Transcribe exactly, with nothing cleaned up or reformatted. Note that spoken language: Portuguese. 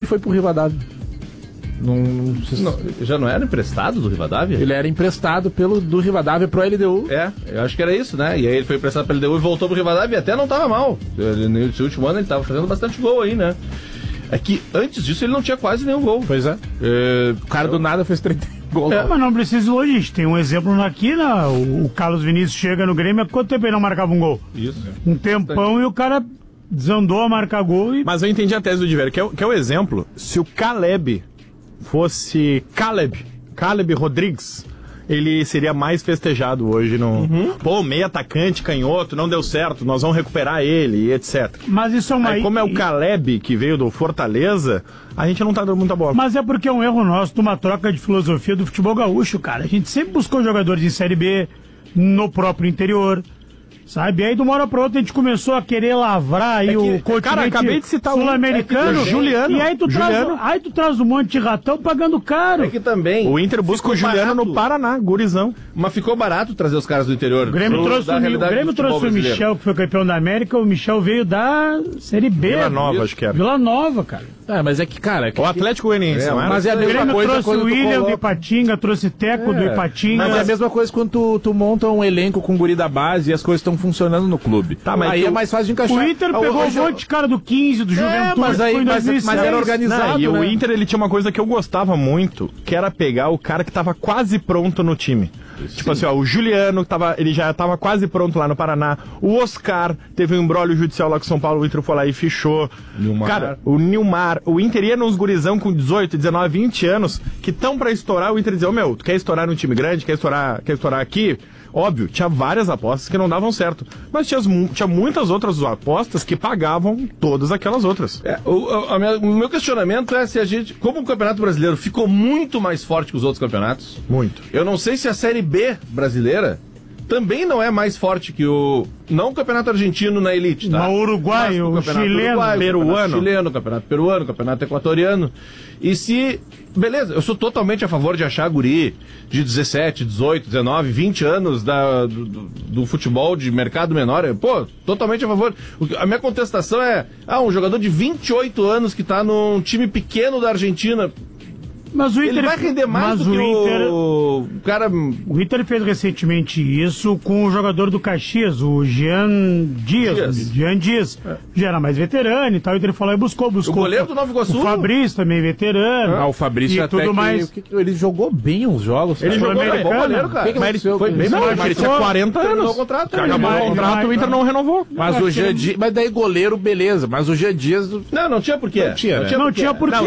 foi pro Rivadavia. Não, não, não, já não era emprestado do Rivadavia? Ele era emprestado pelo, do Rivadavia pro L D U. É, eu acho que era isso, né? E aí ele foi emprestado pro L D U e voltou pro Rivadavia e até não tava mal. Ele, nesse último ano ele tava fazendo bastante gol aí, né? É que antes disso ele não tinha quase nenhum gol. Pois é. é o cara eu... do nada fez trinta gols. É, mas não precisa hoje, gente. Tem um exemplo aqui, né? O, o Carlos Vinícius chega no Grêmio, há quanto tempo ele não marcava um gol? Isso. Um tempão e o cara desandou a marcar gol e... Mas eu entendi a tese do Diverio, que é, que é o exemplo. Se o Caleb fosse Caleb, Caleb Rodrigues, ele seria mais festejado hoje no... Uhum. Pô, meio atacante, canhoto, não deu certo, nós vamos recuperar ele e etcétera. Mas isso é uma... Aí, como é o Caleb que veio do Fortaleza, a gente não tá dando muita bola. Mas é porque é um erro nosso de uma troca de filosofia do futebol gaúcho, cara. A gente sempre buscou jogadores em Série B, no próprio interior... Sabe? Aí de uma hora pra outra a gente começou a querer lavrar aí é que, o continente cara, acabei de citar sul-americano. É Juliano. E aí tu, Juliano. Traz, aí tu traz um monte de ratão pagando caro. É que também... O Inter busca o Juliano barato. no Paraná, gurizão. Mas ficou barato trazer os caras do interior. O Grêmio trouxe, o, o, Grêmio trouxe o Michel, que foi campeão da América. O Michel veio da Série B. Vila Nova, isso. acho que era. Vila Nova, cara. É, mas é que, cara... É que, o Atlético Goianiense, é, não é? Mas é a o mesma Grêmio coisa trouxe o William do Ipatinga, trouxe Teco é. do Ipatinga. Mas é a mesma coisa quando tu, tu monta um elenco com guri da base e as coisas estão funcionando no clube. Tá, mas aí tu... é mais fácil de encaixar. O Inter pegou um monte de cara do quinze, do Juventude, é, mas, aí, mas, mas era organizado, não, e né? o Inter, ele tinha uma coisa que eu gostava muito, que era pegar o cara que tava quase pronto no time. Sim. Tipo assim, ó, o Juliano, tava, ele já tava quase pronto lá no Paraná. O Oscar teve um embrólio judicial lá com São Paulo, o Inter foi lá e fechou. Nilmar. Cara, o Nilmar, o Inter ia nos gurizão com dezoito, dezenove, vinte anos, que tão pra estourar, o Inter dizia, ô oh, meu, tu quer estourar num time grande, quer estourar, quer estourar aqui? Óbvio, tinha várias apostas que não davam certo, mas tinha, tinha muitas outras apostas que pagavam todas aquelas outras. É, o, a, a minha, o meu questionamento é se a gente, como o Campeonato Brasileiro ficou muito mais forte que os outros campeonatos, muito. Eu não sei se a Série B brasileira também não é mais forte que o... Não o Campeonato Argentino na elite, tá? O Uruguai, o, o Chileno, Uruguai, peruano. O chileno, o Campeonato Peruano, o Campeonato Equatoriano. E se... Beleza, eu sou totalmente a favor de achar guri de dezessete, dezoito, dezenove, vinte anos da, do, do futebol de mercado menor. Pô, totalmente a favor. A minha contestação é... Ah, um jogador de vinte e oito anos que tá num time pequeno da Argentina... Mas o Inter, ele vai render mais do o que Inter, o cara... O Inter fez recentemente isso com o jogador do Caxias, o Jean Dias. Dias. Jean Dias. É. Já era mais veterano e tal. O Inter falou e buscou, buscou. O goleiro do Nova Iguaçu. O Fabrício também veterano. Ah, o Fabrício e até tudo que, mais. Que, ele jogou bem uns jogos. Ele jogou bem, bom goleiro, cara. Que que mas ele foi bem, não, mas ele tinha quarenta anos. O contrato, acabou o contrato, o Inter não renovou. Mas o Jean Dias... Mas daí goleiro, beleza. Mas o Jean Dias... Não, não tinha porquê. Não tinha, não tinha, não tinha porquê.